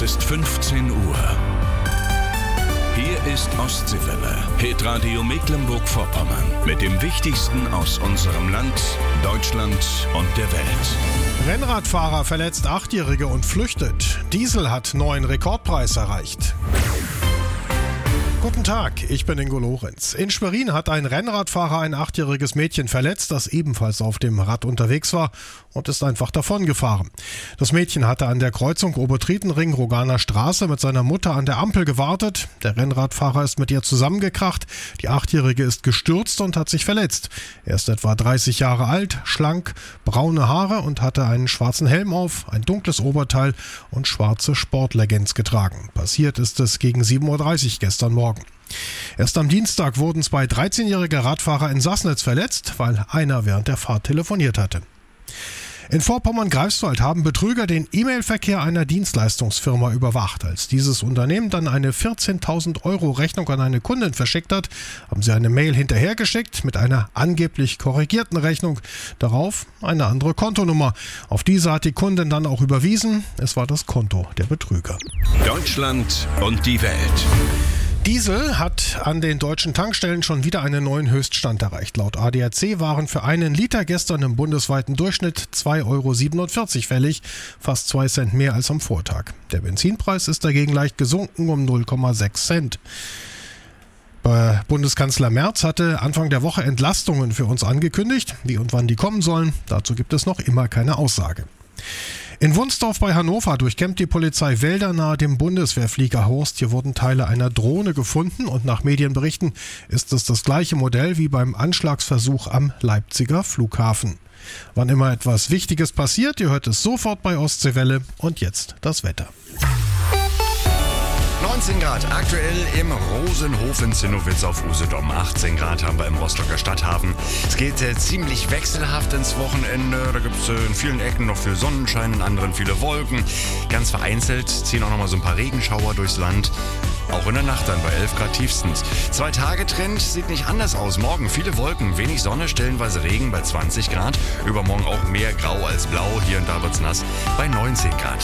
Es ist 15 Uhr. Hier ist Ostseewelle, Hitradio Mecklenburg-Vorpommern. Mit dem Wichtigsten aus unserem Land, Deutschland und der Welt. Rennradfahrer verletzt 8-Jährige und flüchtet. Diesel hat neuen Rekordpreis erreicht. Guten Tag, ich bin Ingo Lorenz. In Schwerin hat ein Rennradfahrer ein 8-jähriges Mädchen verletzt, das ebenfalls auf dem Rad unterwegs war und ist einfach davongefahren. Das Mädchen hatte an der Kreuzung Obertrietenring-Roganer Straße mit seiner Mutter an der Ampel gewartet. Der Rennradfahrer ist mit ihr zusammengekracht. Die 8-jährige ist gestürzt und hat sich verletzt. Er ist etwa 30 Jahre alt, schlank, braune Haare und hatte einen schwarzen Helm auf, ein dunkles Oberteil und schwarze Sportleggings getragen. Passiert ist es gegen 7.30 Uhr gestern Morgen. Erst am Dienstag wurden 2 13-jährige Radfahrer in Sassnitz verletzt, weil einer während der Fahrt telefoniert hatte. In Vorpommern-Greifswald haben Betrüger den E-Mail-Verkehr einer Dienstleistungsfirma überwacht. Als dieses Unternehmen dann eine 14.000 € Rechnung an eine Kundin verschickt hat, haben sie eine Mail hinterhergeschickt mit einer angeblich korrigierten Rechnung. Darauf eine andere Kontonummer. Auf diese hat die Kundin dann auch überwiesen. Es war das Konto der Betrüger. Deutschland und die Welt. Diesel hat an den deutschen Tankstellen schon wieder einen neuen Höchststand erreicht. Laut ADAC waren für einen Liter gestern im bundesweiten Durchschnitt 2,47 € fällig, fast 2 Cent mehr als am Vortag. Der Benzinpreis ist dagegen leicht gesunken um 0,6 Cent. Bundeskanzler Merz hatte Anfang der Woche Entlastungen für uns angekündigt. Wie und wann die kommen sollen, dazu gibt es noch immer keine Aussage. In Wunsdorf bei Hannover durchkämmt die Polizei Wälder nahe dem Bundeswehrflieger Horst. Hier wurden Teile einer Drohne gefunden und nach Medienberichten ist es das gleiche Modell wie beim Anschlagsversuch am Leipziger Flughafen. Wann immer etwas Wichtiges passiert, ihr hört es sofort bei Ostseewelle. Und jetzt das Wetter. 19 Grad aktuell im Rosenhof in Zinnowitz auf Usedom. 18 Grad haben wir im Rostocker Stadthafen. Es geht ziemlich wechselhaft ins Wochenende. Da gibt es in vielen Ecken noch viel Sonnenschein, in anderen viele Wolken. Ganz vereinzelt ziehen auch noch mal so ein paar Regenschauer durchs Land. Auch in der Nacht dann bei 11 Grad tiefstens. 2-Tage-Trend sieht nicht anders aus. Morgen viele Wolken, wenig Sonne, stellenweise Regen bei 20 Grad. Übermorgen auch mehr grau als blau. Hier und da wird's nass bei 19 Grad.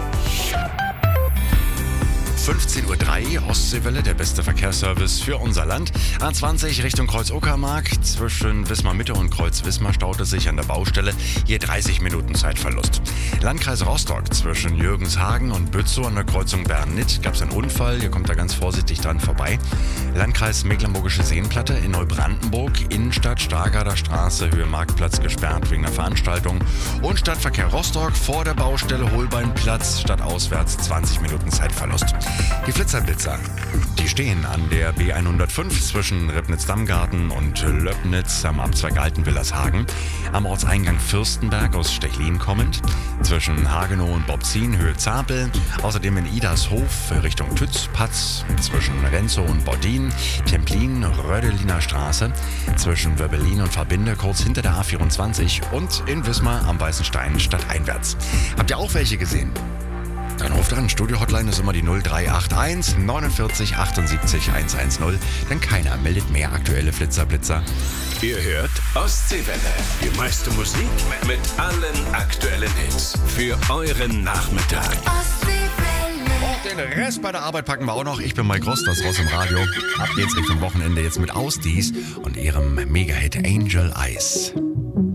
15.03 Uhr, Ostseewelle, der beste Verkehrsservice für unser Land. A20 Richtung Kreuz-Uckermark. Zwischen Wismar-Mitte und Kreuz-Wismar staut es sich an der Baustelle. Hier 30 Minuten Zeitverlust. Landkreis Rostock zwischen Jürgenshagen und Bützow an der Kreuzung Bern-Nitt gab es einen Unfall. Hier kommt er ganz vorsichtig dran vorbei. Landkreis Mecklenburgische Seenplatte in Neubrandenburg. Innenstadt Stargarder Straße, Höhe Marktplatz gesperrt wegen der Veranstaltung. Und Stadtverkehr Rostock vor der Baustelle Holbeinplatz. Stadtauswärts 20 Minuten Zeitverlust. Die Flitzerblitzer, die stehen an der B105 zwischen Ribnitz-Dammgarten und Löbnitz am Abzweig Altenwillershagen, am Ortseingang Fürstenberg aus Stechlin kommend, zwischen Hagenow und Bobzin, Höhe Zapel, außerdem in Idarshof Richtung Tützpatz, zwischen Renzow und Boddin, Templin, Rödeliner Straße, zwischen Wöbbelin und Verbinde kurz hinter der A24 und in Wismar am Weißen Stein stadteinwärts. Habt ihr auch welche gesehen? Dann ruft an. Studio-Hotline ist immer die 0381 49 78 110. Denn keiner meldet mehr aktuelle Flitzerblitzer. Ihr hört Ostseewelle. Die meiste Musik mit allen aktuellen Hits. Für euren Nachmittag. Und den Rest bei der Arbeit packen wir auch noch. Ich bin Mike Rost, das raus im Radio. Ab geht's Richtung Wochenende jetzt mit Ausdies und ihrem Mega-Hit Angel Eyes.